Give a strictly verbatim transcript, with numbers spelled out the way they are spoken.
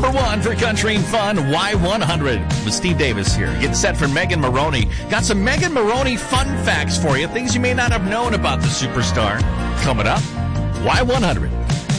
number one for country and fun, Y one hundred. With Steve Davis here. Getting set for Megan Maroney. Got some Megan Maroney fun facts for you. Things you may not have known about the superstar. Coming up, Y one hundred.